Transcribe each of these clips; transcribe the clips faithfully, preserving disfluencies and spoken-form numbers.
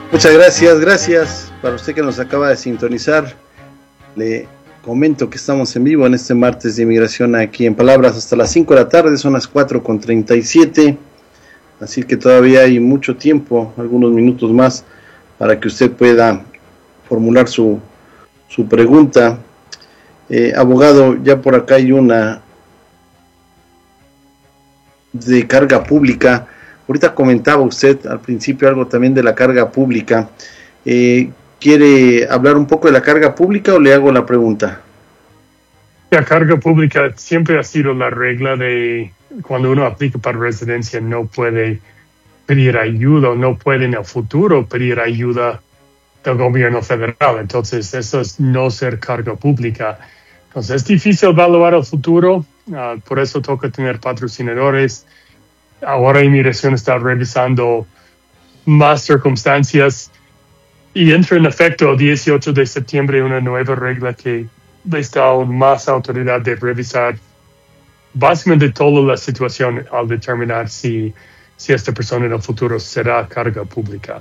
Muchas gracias, gracias para usted que nos acaba de sintonizar. Le comento que estamos en vivo en este martes de inmigración aquí en Palabras hasta las cinco de la tarde, son las cuatro con treinta y siete, así que todavía hay mucho tiempo, algunos minutos más, para que usted pueda formular su, su pregunta. Eh, abogado, ya por acá hay una de carga pública. Ahorita comentaba usted al principio algo también de la carga pública. Eh, ¿Quiere hablar un poco de la carga pública o le hago la pregunta? La carga pública siempre ha sido la regla de cuando uno aplica para residencia no puede pedir ayuda, no puede en el futuro pedir ayuda del gobierno federal. Entonces eso es no ser carga pública. Entonces es difícil evaluar el futuro, uh, por eso toca tener patrocinadores. Ahora Inmigración está revisando más circunstancias y entra en efecto el dieciocho de septiembre una nueva regla que les da aún más autoridad de revisar básicamente toda la situación al determinar si, si esta persona en el futuro será carga pública.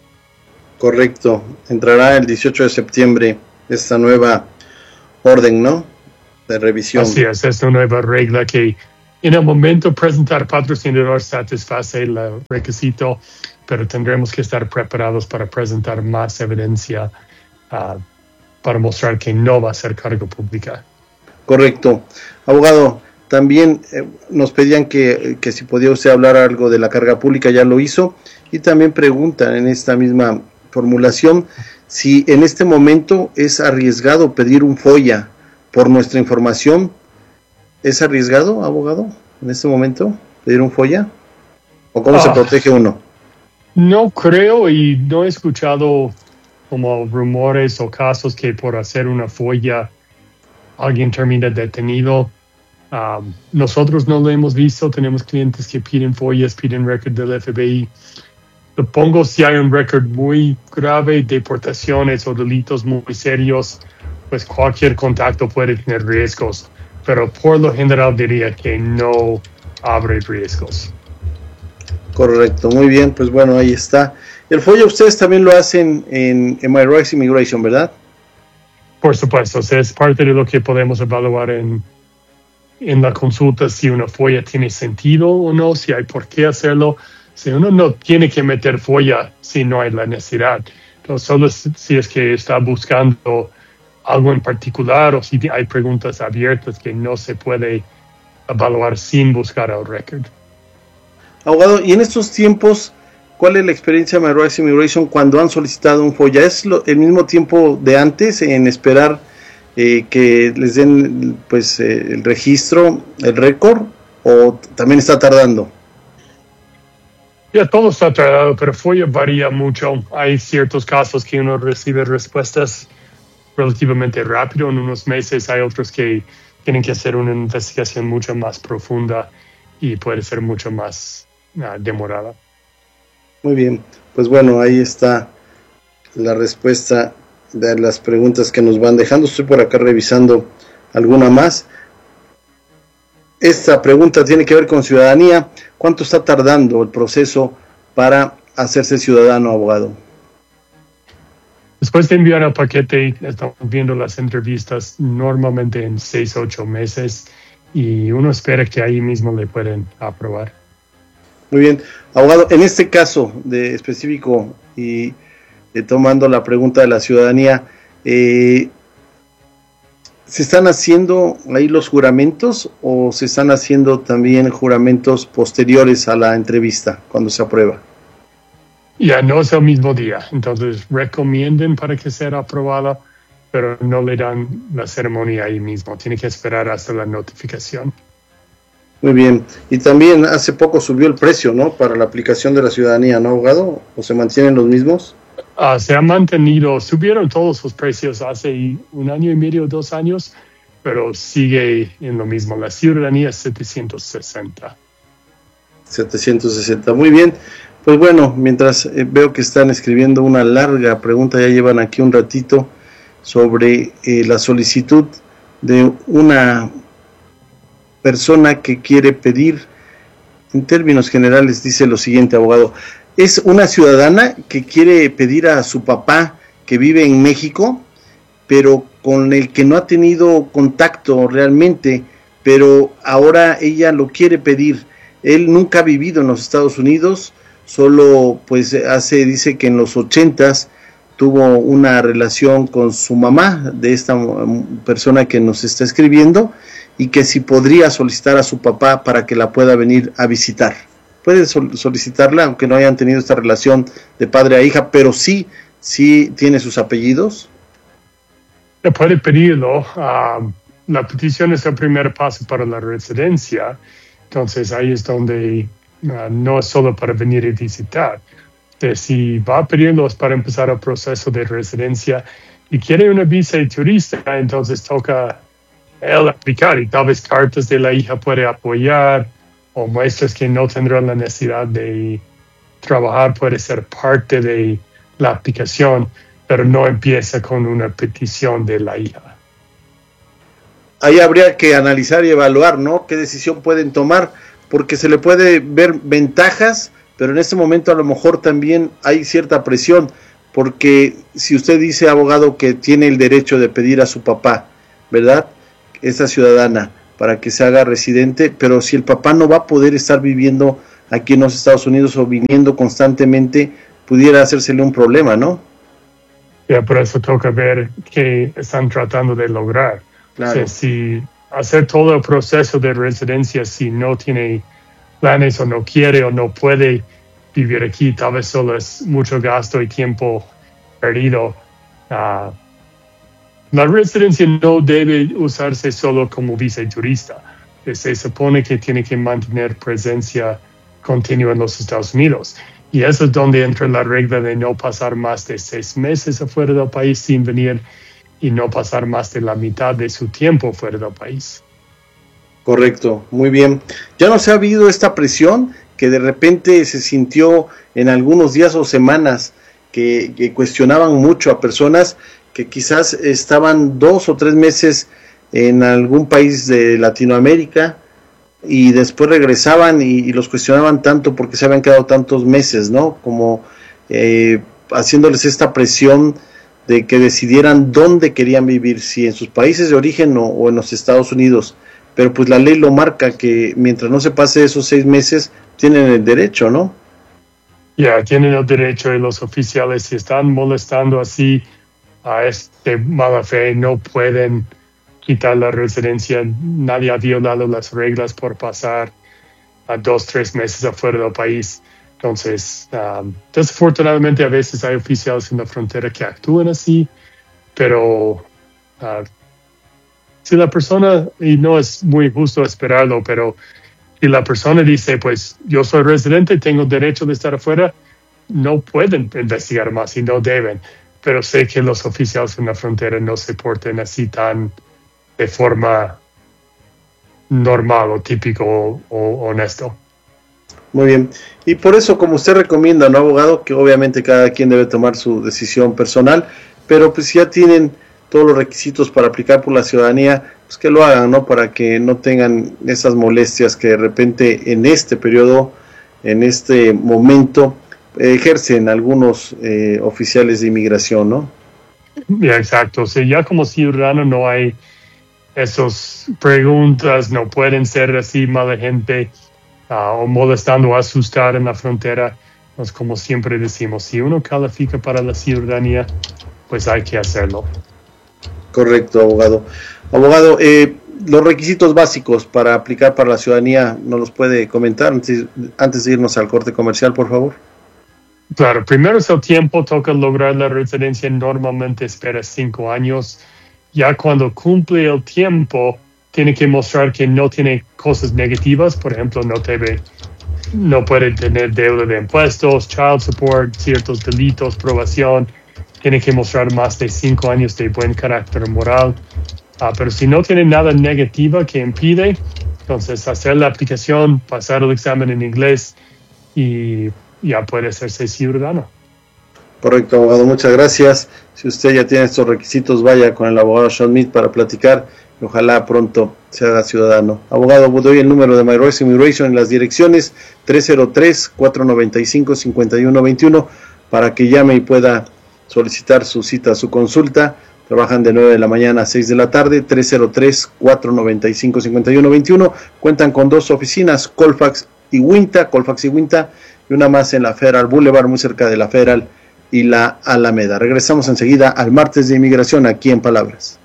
Correcto, entrará el dieciocho de septiembre esta nueva orden, ¿no? De revisión. Así es, es una nueva regla que en el momento presentar patrocinador satisface el requisito, pero tendremos que estar preparados para presentar más evidencia uh, para mostrar que no va a ser carga pública. Correcto. Abogado, también eh, nos pedían que, que si podía usted hablar algo de la carga pública, ya lo hizo, y también preguntan en esta misma formulación si en este momento es arriesgado pedir un FOIA por nuestra información. ¿Es arriesgado, abogado, en este momento, pedir un FOIA? ¿O cómo ah, se protege uno? No creo y no he escuchado como rumores o casos que por hacer una FOIA alguien termina detenido. Um, nosotros no lo hemos visto. Tenemos clientes que piden FOIAs, piden récord del F B I. Supongo si hay un récord muy grave, deportaciones o delitos muy serios, pues cualquier contacto puede tener riesgos. Pero por lo general diría que no abre riesgos. Correcto, muy bien, pues bueno, ahí está. El FOIA ustedes también lo hacen en, en My Rights Immigration, ¿verdad? Por supuesto, o sea, es parte de lo que podemos evaluar en, en la consulta, si una FOIA tiene sentido o no, si hay por qué hacerlo. Si uno no tiene que meter FOIA si no hay la necesidad. Entonces, solo si es que está buscando algo en particular o si hay preguntas abiertas que no se puede evaluar sin buscar el récord. Abogado, y en estos tiempos, ¿cuál es la experiencia de My Rights Immigration cuando han solicitado un FOIA? ¿Es lo, el mismo tiempo de antes en esperar eh, que les den pues eh, el registro, el récord, o también está tardando? Ya todo está tardado, pero FOIA varía mucho. Hay ciertos casos que uno recibe respuestas relativamente rápido, en unos meses. Hay otros que tienen que hacer una investigación mucho más profunda y puede ser mucho más uh, demorada. Muy bien, pues bueno, ahí está la respuesta de las preguntas que nos van dejando. Estoy por acá revisando alguna más. Esta pregunta tiene que ver con ciudadanía. ¿Cuánto está tardando el proceso para hacerse ciudadano, abogado? Después de enviar el paquete, estamos viendo las entrevistas normalmente en seis a ocho meses y uno espera que ahí mismo le pueden aprobar. Muy bien. Abogado, en este caso de específico y eh, tomando la pregunta de la ciudadanía, eh, ¿se están haciendo ahí los juramentos o se están haciendo también juramentos posteriores a la entrevista cuando se aprueba? Ya no es el mismo día, entonces recomienden para que sea aprobada, pero no le dan la ceremonia ahí mismo, tiene que esperar hasta la notificación. Muy bien, y también hace poco subió el precio, ¿no?, para la aplicación de la ciudadanía, ¿no, abogado? ¿O se mantienen los mismos? Uh, se han mantenido, subieron todos los precios hace un año y medio, dos años, pero sigue en lo mismo, la ciudadanía es setecientos sesenta. setecientos sesenta, muy bien. Pues bueno, mientras eh, veo que están escribiendo una larga pregunta, ya llevan aquí un ratito, sobre eh, la solicitud de una persona que quiere pedir, en términos generales, dice lo siguiente, abogado: Es una ciudadana que quiere pedir a su papá, que vive en México, pero con el que no ha tenido contacto realmente, pero ahora ella lo quiere pedir. Él nunca ha vivido en los Estados Unidos, solo pues hace, dice que en los ochentas tuvo una relación con su mamá, de esta persona que nos está escribiendo, y que si podría solicitar a su papá para que la pueda venir a visitar. Puede solicitarla, aunque no hayan tenido esta relación de padre a hija, pero sí, sí tiene sus apellidos. Puede pedirlo. Uh, la petición es el primer paso para la residencia. Entonces ahí es donde uh, no es solo para venir y visitar. De si va a pedirlo es para empezar el proceso de residencia y quiere una visa de turista, entonces toca él aplicar y tal vez cartas de la hija puede apoyar o muestras que no tendrán la necesidad de trabajar puede ser parte de la aplicación, pero no empieza con una petición de la hija. Ahí habría que analizar y evaluar, ¿no? ¿Qué decisión pueden tomar? Porque se le puede ver ventajas, pero en este momento a lo mejor también hay cierta presión, porque si usted dice, abogado, que tiene el derecho de pedir a su papá, ¿verdad?, esa ciudadana, para que se haga residente, pero si el papá no va a poder estar viviendo aquí en los Estados Unidos o viniendo constantemente, pudiera hacérsele un problema, ¿no? Ya, por eso toca ver qué están tratando de lograr. Claro. O sea, si hacer todo el proceso de residencia, si no tiene planes o no quiere o no puede vivir aquí, tal vez solo es mucho gasto y tiempo perdido. Uh, la residencia no debe usarse solo como visa de turista. Se supone que tiene que mantener presencia continua en los Estados Unidos. Y eso es donde entra la regla de no pasar más de seis meses afuera del país sin venir y no pasar más de la mitad de su tiempo fuera del país. Correcto, muy bien. ¿Ya no se ha habido esta presión que de repente se sintió en algunos días o semanas que, que cuestionaban mucho a personas que quizás estaban dos o tres meses en algún país de Latinoamérica y después regresaban y, y los cuestionaban tanto porque se habían quedado tantos meses, ¿no? Como eh, haciéndoles esta presión de que decidieran dónde querían vivir, si en sus países de origen o, o en los Estados Unidos. Pero pues la ley lo marca que mientras no se pase esos seis meses tienen el derecho, ¿no? Ya, yeah, tienen el derecho y los oficiales si están molestando así a este mala fe no pueden quitar la residencia. Nadie ha violado las reglas por pasar a dos, tres meses afuera del país. Entonces, um, desafortunadamente a veces hay oficiales en la frontera que actúan así, pero uh, si la persona, y no es muy justo esperarlo, pero si la persona dice, pues yo soy residente, tengo derecho de estar afuera, no pueden investigar más y no deben. Pero sé que los oficiales en la frontera no se porten así tan de forma normal o típico o, o honesto. Muy bien. Y por eso, como usted recomienda, ¿no, abogado? Que obviamente cada quien debe tomar su decisión personal, pero pues ya tienen todos los requisitos para aplicar por la ciudadanía, pues que lo hagan, ¿no? Para que no tengan esas molestias que de repente en este periodo, en este momento, ejercen algunos eh, oficiales de inmigración, ¿no? Ya, exacto. O sea, ya como ciudadano no hay esas preguntas, no pueden ser así mala gente uh, o molestando o asustar en la frontera. Pues como siempre decimos, si uno califica para la ciudadanía, pues hay que hacerlo. Correcto, abogado. Abogado, eh, los requisitos básicos para aplicar para la ciudadanía, ¿nos los puede comentar antes, antes de irnos al corte comercial, por favor? Claro, primero es el tiempo, toca lograr la residencia, normalmente espera cinco años. Ya cuando cumple el tiempo, tiene que mostrar que no tiene cosas negativas, por ejemplo, no debe, no puede tener deuda de impuestos, child support, ciertos delitos, probación. Tiene que mostrar más de cinco años de buen carácter moral. Uh, pero si no tiene nada negativo que impide, entonces hacer la aplicación, pasar el examen en inglés y ya puede hacerse ciudadano. Correcto, abogado, muchas gracias. Si usted ya tiene estos requisitos, vaya con el abogado Sean Mead para platicar y ojalá pronto se haga ciudadano. Abogado, doy el número de My Rights Immigration en las direcciones tres cero tres, cuatro nueve cinco, cinco uno dos uno para que llame y pueda solicitar su cita, su consulta. Trabajan de nueve de la mañana a seis de la tarde, tres cero tres, cuatro nueve cinco, cinco uno dos uno. Cuentan con dos oficinas, Colfax y Winta, Colfax y Winta, y una más en la Federal Boulevard, muy cerca de la Federal y la Alameda. Regresamos enseguida al martes de inmigración aquí en Palabras.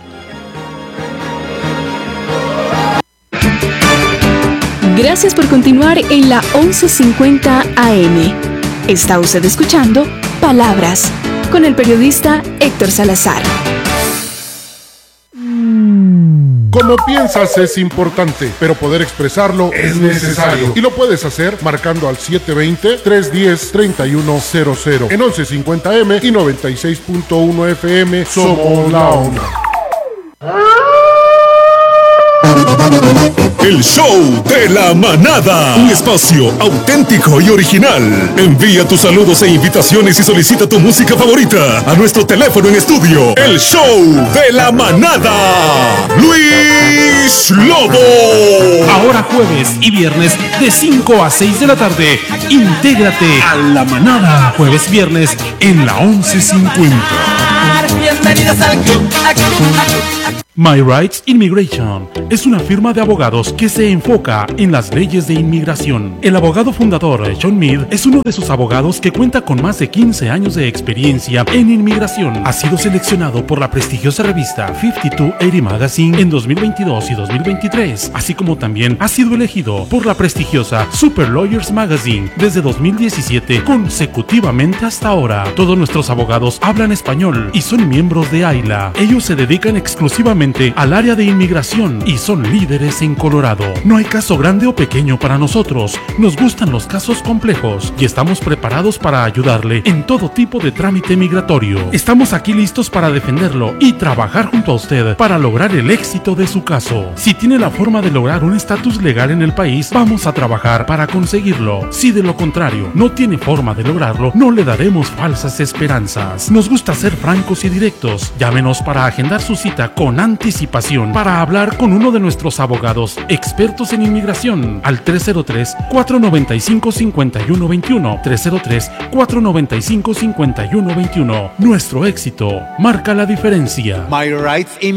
Gracias por continuar en la once cincuenta A M. Está usted escuchando Palabras con el periodista Héctor Salazar. Como piensas es importante, pero poder expresarlo es necesario. Y lo puedes hacer marcando al siete dos cero, tres uno cero, tres uno cero cero. En once cincuenta A M y noventa y seis punto uno F M somos la onda. El show de la manada, un espacio auténtico y original. Envía tus saludos e invitaciones y solicita tu música favorita a nuestro teléfono en estudio. El show de la manada, Luis Lobo. Ahora jueves y viernes de cinco a seis de la tarde, intégrate a la manada. Jueves viernes en la once cincuenta. Bienvenidos al club, al club, al club. My Rights Immigration es una firma de abogados que se enfoca en las leyes de inmigración. El abogado fundador, Sean Mead, es uno de sus abogados que cuenta con más de quince años de experiencia en inmigración. Ha sido seleccionado por la prestigiosa revista cincuenta y dos ochenta Magazine en dos mil veintidós y dos mil veintitrés, así como también ha sido elegido por la prestigiosa Super Lawyers Magazine desde dos mil diecisiete consecutivamente hasta ahora. Todos nuestros abogados hablan español y son miembros de AILA. Ellos se dedican exclusivamente al área de inmigración y son líderes en Colorado. No hay caso grande o pequeño para nosotros. Nos gustan los casos complejos y estamos preparados para ayudarle en todo tipo de trámite migratorio. Estamos aquí listos para defenderlo y trabajar junto a usted para lograr el éxito de su caso. Si tiene la forma de lograr un estatus legal en el país, vamos a trabajar para conseguirlo. Si de lo contrario no tiene forma de lograrlo, no le daremos falsas esperanzas. Nos gusta ser francos y directos. Llámenos para agendar su cita con anticipación para hablar con uno de nuestros abogados expertos en inmigración al tres cero tres, cuatro nueve cinco, cinco uno dos uno, tres cero tres, cuatro nueve cinco, cinco uno dos uno. Nuestro éxito marca la diferencia. My Rights